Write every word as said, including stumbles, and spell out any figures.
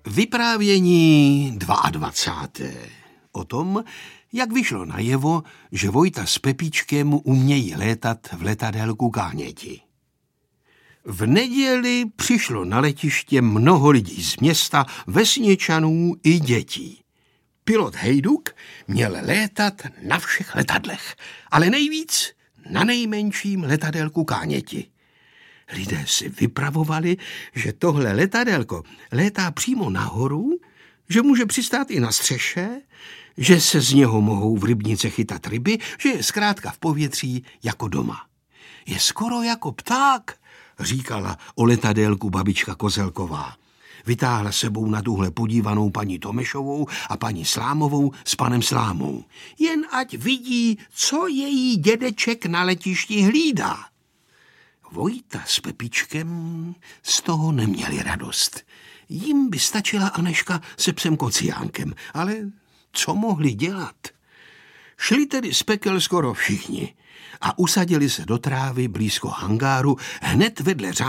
Vyprávění dvacáté druhé O tom, jak vyšlo najevo, že Vojta s Pepíčkem umějí létat v letadélku Káněti. V neděli přišlo na letiště mnoho lidí z města, vesničanů i dětí. Pilot Hejduk měl létat na všech letadlech, ale nejvíc na nejmenším letadélku Káněti. Lidé si vypravovali, že tohle letadélko létá přímo nahoru, že může přistát i na střeše, že se z něho mohou v rybnice chytat ryby, že je zkrátka v povětří jako doma. Je skoro jako pták, říkala o letadélku babička Kozelková. Vytáhla sebou na tuhle podívanou paní Tomešovou a paní Slámovou s panem Slámou. Jen ať vidí, co její dědeček na letišti hlídá. Vojta s Pepíčkem z toho neměli radost. Jim by stačila Aneška se psem Kociánkem, ale co mohli dělat? Šli tedy z pekel skoro všichni a usadili se do trávy blízko hangáru hned vedle řádku